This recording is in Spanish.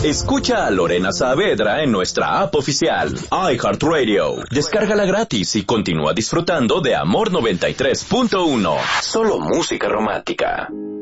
Escucha a Lorena Saavedra en nuestra app oficial, iHeartRadio. Descárgala gratis y continúa disfrutando de Amor 93.1. Solo música romántica.